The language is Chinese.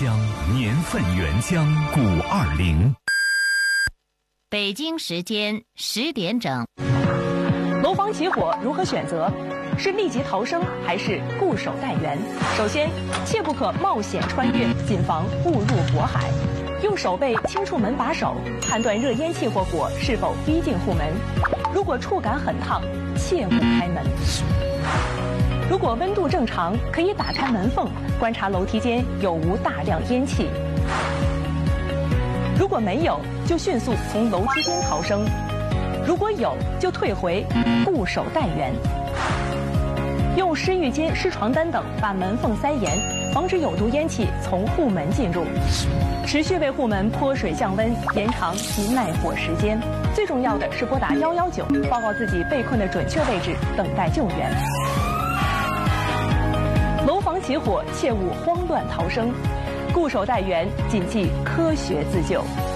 江年份原浆520。 北京时间10点整。 楼房起火如何选择？是立即逃生还是固守待援？首先，切不可冒险穿越，谨防误入火海。用手背轻触门把手，判断热烟气或火是否逼近户门。如果触感很烫，切勿开门。如果温度正常，可以打开门缝，观察楼梯间有无大量烟气。如果没有，就迅速从楼梯间逃生；如果有，就退回，固守待援。用湿浴巾、湿床单等把门缝塞严，防止有毒烟气从户门进入。持续为户门泼水降温，延长其耐火时间。最重要的是拨打119，报告自己被困的准确位置，等待救援。楼房起火，切勿慌乱逃生，固守待援，谨记科学自救。